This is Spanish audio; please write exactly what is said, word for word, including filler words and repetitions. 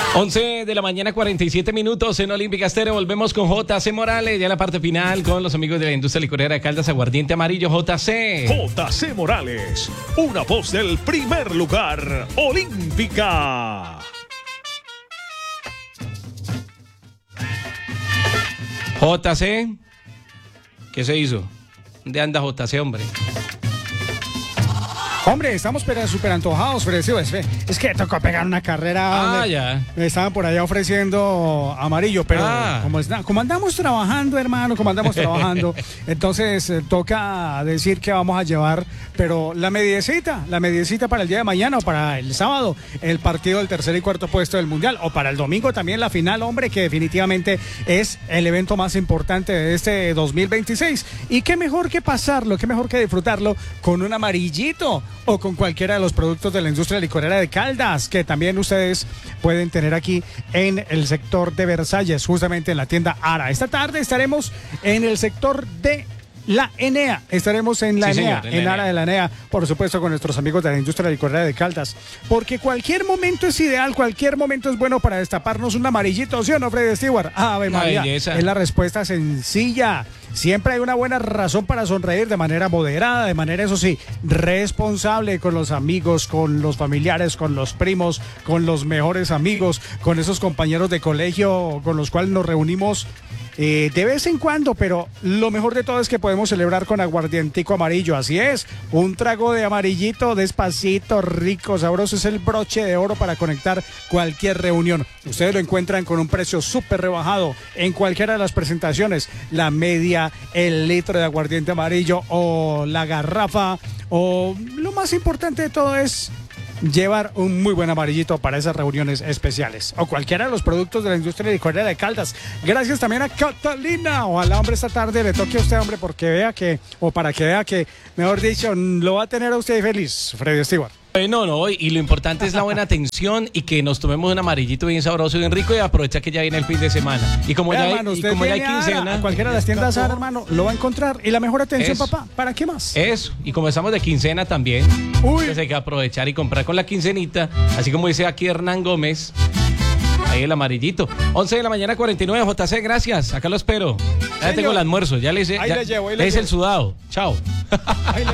once de la mañana, cuarenta y siete minutos en Olímpica Estéreo. Volvemos con J C Morales, ya la parte final con los amigos de la industria licorera de Caldas, Aguardiente Amarillo. J C. J C Morales, una voz del primer lugar, Olímpica. J C, ¿qué se hizo? ¿Dónde anda J C, hombre? Hombre, estamos súper antojados, Freddy. Es, es que tocó pegar una carrera. Ah, ya. Me estaban por allá ofreciendo amarillo, pero ah. como, está, como andamos trabajando, hermano, como andamos trabajando, entonces eh, toca decir que vamos a llevar, pero la mediecita, la mediecita para el día de mañana o para el sábado, el partido del tercer y cuarto puesto del Mundial, o para el domingo también la final, hombre, que definitivamente es el evento más importante de este dos mil veintiséis. Y qué mejor que pasarlo, qué mejor que disfrutarlo con un amarillito o con cualquiera de los productos de la industria licorera de Caldas, que también ustedes pueden tener aquí en el sector de Versalles, justamente en la tienda Ara. Esta tarde estaremos en el sector de la Enea, estaremos en la sí, Enea, señor, en en Ara de la Enea, por supuesto con nuestros amigos de la industria licorera de Caldas, porque cualquier momento es ideal, cualquier momento es bueno para destaparnos un amarillito, ¿sí o no, Freddy Stewart? Ave María, es la respuesta sencilla. Siempre hay una buena razón para sonreír de manera moderada, de manera, eso sí, responsable con los amigos, con los familiares, con los primos, con los mejores amigos, con esos compañeros de colegio con los cuales nos reunimos eh, de vez en cuando, pero lo mejor de todo es que podemos celebrar con aguardientico amarillo. Así es, un trago de amarillito despacito, rico, sabroso, es el broche de oro para conectar cualquier reunión. Ustedes lo encuentran con un precio súper rebajado en cualquiera de las presentaciones, la media, el litro de aguardiente amarillo o la garrafa, o lo más importante de todo es llevar un muy buen amarillito para esas reuniones especiales o cualquiera de los productos de la industria licorera de Caldas. Gracias también a Catalina. Ojalá, hombre, esta tarde le toque a usted, hombre, porque vea que, o para que vea que, mejor dicho, lo va a tener a usted feliz, Freddy Stewart. Eh, no, no, y lo importante es la buena atención y que nos tomemos un amarillito bien sabroso y bien rico, y aprovecha que ya viene el fin de semana. Y como Vea, ya, hermano, y como ya hay quincena, a cualquiera de las tiendas Ara, hermano, lo va a encontrar. Y la mejor atención, eso, papá, ¿para qué más? Eso, y como estamos de quincena también, Uy. pues hay que aprovechar y comprar con la quincenita, así como dice aquí Hernán Gómez. Ahí el amarillito. once de la mañana, cuarenta y nueve. J C, gracias. Acá lo espero. Ya Señor. tengo el almuerzo. Ya le hice, Ahí ya, le llevo, ahí le le hice llevo. el sudado. Chao.